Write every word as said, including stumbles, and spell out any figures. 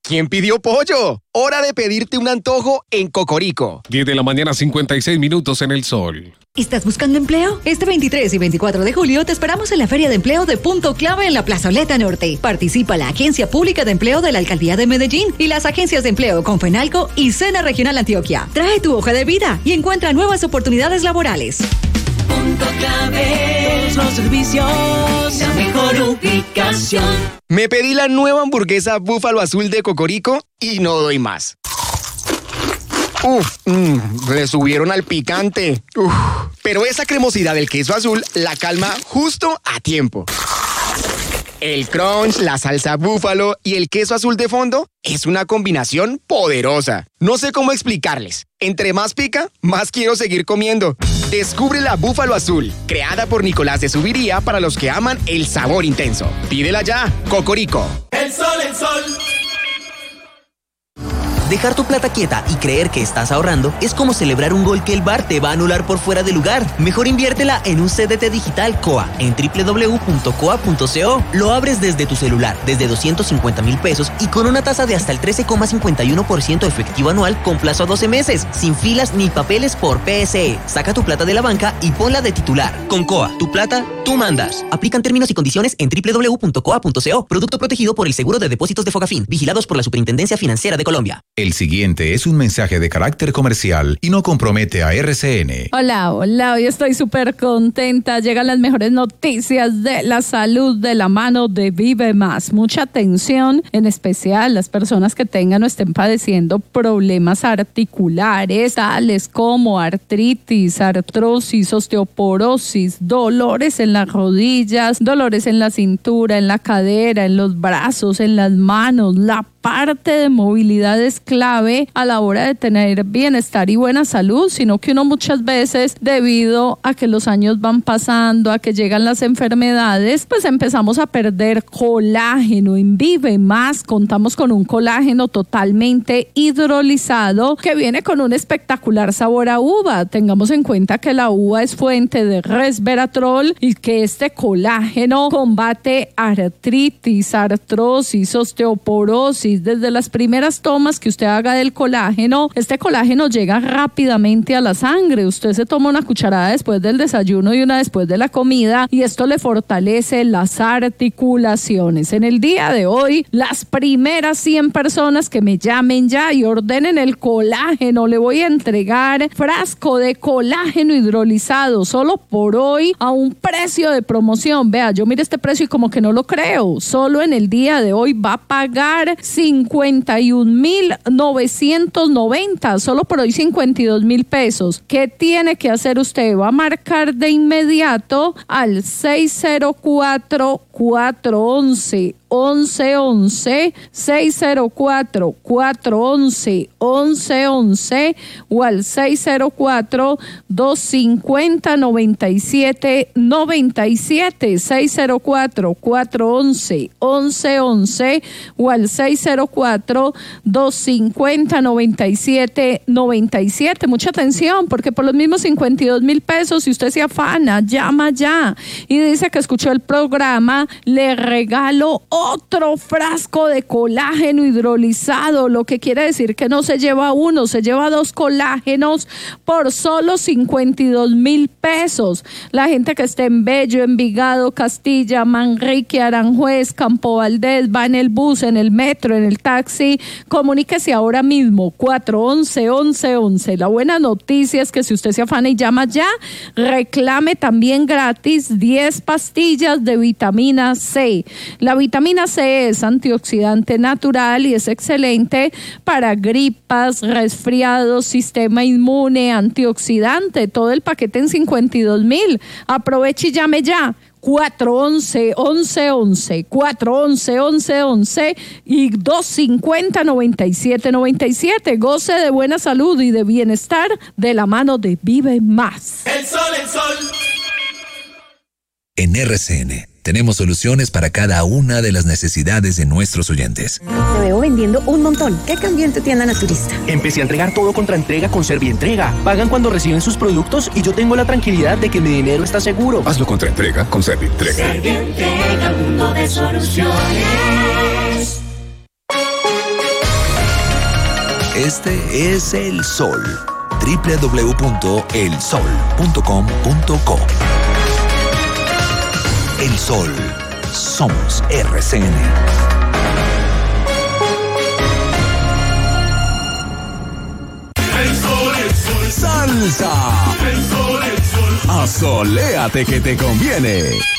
¿Quién pidió pollo? Hora de pedirte un antojo en Cocorico. diez de la mañana, cincuenta y seis minutos en el sol. ¿Estás buscando empleo? Este veintitrés y veinticuatro de julio te esperamos en la Feria de Empleo de Punto Clave en la Plazoleta Norte. Participa la Agencia Pública de Empleo de la Alcaldía de Medellín y las agencias de empleo Confenalco y Sena Regional Antioquia. Trae tu hoja de vida y encuentra nuevas oportunidades laborales. Punto Clave, todos los servicios, la mejor ubicación. Me pedí la nueva hamburguesa Búfalo Azul de Cocorico y no doy más. Uf, mmm, le subieron al picante. Uf, pero esa cremosidad del queso azul la calma justo a tiempo. El crunch, la salsa búfalo y el queso azul de fondo es una combinación poderosa. No sé cómo explicarles. Entre más pica, más quiero seguir comiendo. Descubre la Búfalo Azul, creada por Nicolás de Subiría para los que aman el sabor intenso. Pídela ya, Cocorico. El sol, el sol. Dejar tu plata quieta y creer que estás ahorrando es como celebrar un gol que el V A R te va a anular por fuera de lugar. Mejor inviértela en un C D T digital COA en doble u doble u doble u punto coa punto co. Lo abres desde tu celular, desde doscientos cincuenta mil pesos y con una tasa de hasta el trece coma cincuenta y uno por ciento efectivo anual con plazo a doce meses, sin filas ni papeles por P S E. Saca tu plata de la banca y ponla de titular. Con COA, tu plata, tú mandas. Aplican términos y condiciones en doble u doble u doble u punto coa punto co. Producto protegido por el Seguro de Depósitos de Fogafín, vigilados por la Superintendencia Financiera de Colombia. El siguiente es un mensaje de carácter comercial y no compromete a R C N. Hola, hola, hoy estoy súper contenta. Llegan las mejores noticias de la salud de la mano de Vive Más. Mucha atención, en especial las personas que tengan o estén padeciendo problemas articulares, tales como artritis, artrosis, osteoporosis, dolores en las rodillas, dolores en la cintura, en la cadera, en los brazos, en las manos. La parte de movilidad es clave a la hora de tener bienestar y buena salud, sino que uno muchas veces, debido a que los años van pasando, a que llegan las enfermedades, pues empezamos a perder colágeno. En Vive Más contamos con un colágeno totalmente hidrolizado que viene con un espectacular sabor a uva. Tengamos en cuenta que la uva es fuente de resveratrol y que este colágeno combate artritis, artrosis, osteoporosis. Desde las primeras tomas que usted haga del colágeno, este colágeno llega rápidamente a la sangre. Usted se toma una cucharada después del desayuno y una después de la comida y esto le fortalece las articulaciones. En el día de hoy, las primeras cien personas que me llamen ya y ordenen el colágeno, le voy a entregar frasco de colágeno hidrolizado solo por hoy a un precio de promoción. Vea, yo mire este precio y como que no lo creo. Solo en el día de hoy va a pagar cincuenta y un mil novecientos noventa, solo por hoy cincuenta y dos mil pesos. ¿Qué tiene que hacer usted? Va a marcar de inmediato al seis cero cuatro, cuatro once, once once, seis cero cuatro, cuatro once, once once o al seis cero cuatro, dos cinco cero, nueve siete nueve siete, seis cero cuatro, cuatro once, once once o al seis cero cuatro, dos cinco cero, nueve siete nueve siete. Mucha atención, porque por los mismos cincuenta y dos mil pesos, si usted se afana, llama ya y dice que escuchó el programa, le regalo otro frasco de colágeno hidrolizado, lo que quiere decir que no se lleva uno, se lleva dos colágenos por solo cincuenta y dos mil pesos. La gente que esté en Bello, Envigado, Castilla, Manrique, Aranjuez, Campo Valdés, va en el bus, en el metro, en el taxi, comuníquese ahora mismo, cuatro once, once once. La buena noticia es que si usted se afana y llama ya, reclame también gratis diez pastillas de vitamina C. La vitamina C es antioxidante natural y es excelente para gripas, resfriados, sistema inmune, antioxidante, todo el paquete en cincuenta y dos mil. Aproveche y llame ya. cuatro once, once once, cuatro once, once once y dos cinco cero, nueve siete nueve siete. Goce de buena salud y de bienestar de la mano de Vive Más. El sol, el sol. En R C N tenemos soluciones para cada una de las necesidades de nuestros oyentes. Te veo vendiendo un montón. ¿Qué cambió en tu tienda naturista? Empecé a entregar todo contra entrega con Servientrega. Pagan cuando reciben sus productos y yo tengo la tranquilidad de que mi dinero está seguro. Hazlo contra entrega con Servientrega. Servientrega, mundo de soluciones. Este es el sol. doble u doble u doble u punto el sol punto com punto co. El Sol. Somos R C N. El sol, el sol. Salsa. El sol, el sol. Asoléate que te conviene.